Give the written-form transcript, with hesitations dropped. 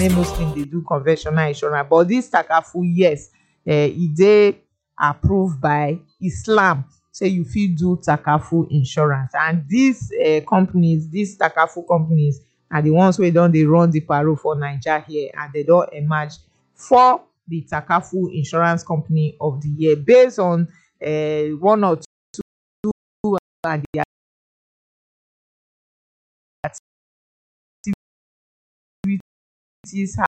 many Muslims dey do conventional insurance, but this Takaful, yes, e dey approved by Islam, say you fit do Takaful insurance. And these companies, these Takaful companies, are the ones wey don dey run the parole for Naija here, and they don emerge for the Takaful Insurance Company of the Year based on one or two and the activities